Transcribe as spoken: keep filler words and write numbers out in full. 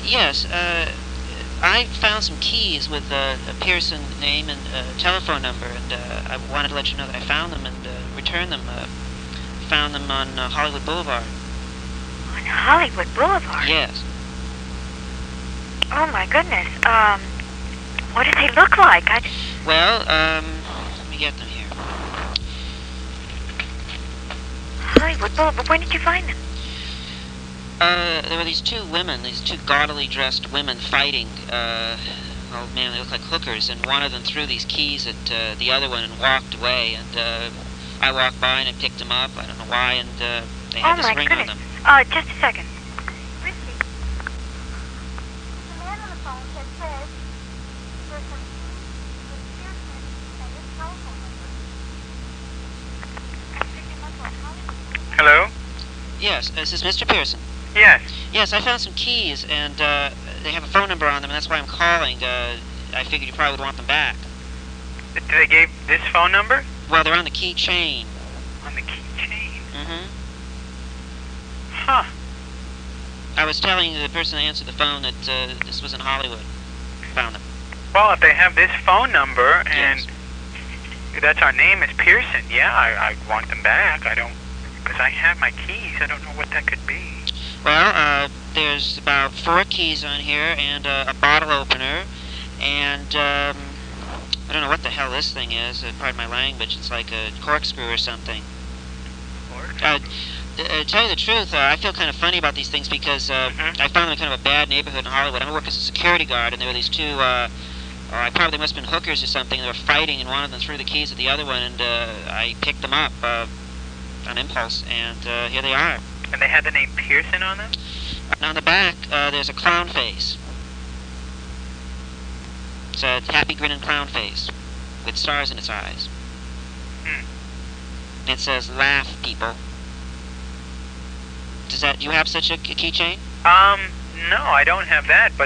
yes, uh, I found some keys with uh, a Pearson name and a telephone number, and uh, I wanted to let you know that I found them and uh, returned them. Uh, found them on uh, Hollywood Boulevard. On Hollywood Boulevard? Yes. Oh my goodness. Um, what did they look like? I... Well, um, let me get them here. Hollywood Boulevard. When did you find them? Uh, there were these two women, these two gaudily dressed women fighting. Uh, oh man, they looked like hookers, and one of them threw these keys at uh, the other one and walked away, and uh, I walked by and I picked them up, I don't know why, and uh, they had oh this my ring goodness. on them. Uh, just a second. Richie, the man on the phone said Fred, there's some keys with Pearson and his telephone number. I picked him up on Hollywood. Hello? Yes, this is Mister Pearson. Yes. Yes, I found some keys, and uh, they have a phone number on them, and that's why I'm calling. Uh, I figured you probably would want them back. Did they give this phone number? Well, they're on the keychain. On the keychain? Mm-hmm. Huh. I was telling the person that answered the phone that uh, this was in Hollywood. Found them. Well, if they have this phone number, and Yes. that's our name is Pearson, yeah, I, I want them back. I don't, because I have my keys. I don't know what that could be. Well, uh, there's about four keys on here, and uh, a bottle opener, and um, I don't know what the hell this thing is. Uh, pardon my language. It's like a corkscrew or something. Or Uh, to tell you the truth, uh, I feel kind of funny about these things because uh, Mhm. I found them in kind of a bad neighborhood in Hollywood. I work as a security guard, and there were these two, uh, or I probably they must have been hookers or something. They were fighting, and one of them threw the keys at the other one, and uh, I picked them up uh, on impulse, and uh, here they are. And they had the name Pearson on them? And on the back, uh, there's a clown face. It's a happy grinning clown face with stars in its eyes. Hmm. It says, "Laugh, people." Does that? Do you have such a, a keychain? Um, no, I don't have that, but